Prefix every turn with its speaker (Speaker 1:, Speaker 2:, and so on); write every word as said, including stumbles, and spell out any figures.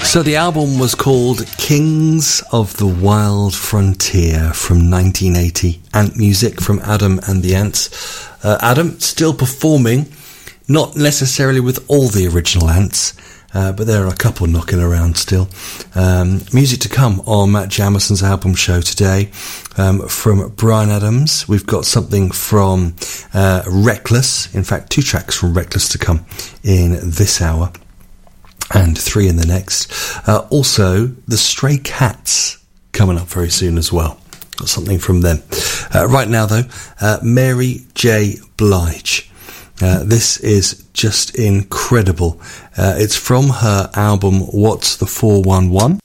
Speaker 1: So the album was called Kings of the Wild Frontier from nineteen eighty. Ant music from Adam and the Ants. Uh, Adam still performing, not necessarily with all the original Ants, uh, but there are a couple knocking around still. Um, music to come on Matt Jamison's album show today. Um, from Bryan Adams, we've got something from uh, Reckless. In fact, two tracks from Reckless to come in this hour. And three in the next. Uh, also, the Stray Cats coming up very soon as well. Got something from them. Uh, right now, though, uh, Mary J. Blige. Uh, this is just incredible. Uh, it's from her album What's the four one one?